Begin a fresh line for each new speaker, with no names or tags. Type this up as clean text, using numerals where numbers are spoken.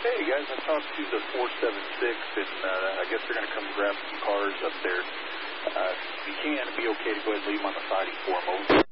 Hey guys, I talked to the 476, and I guess they're going to come grab some cars up there. If you can, it'd be okay to go ahead and leave them on the siding for them. Over.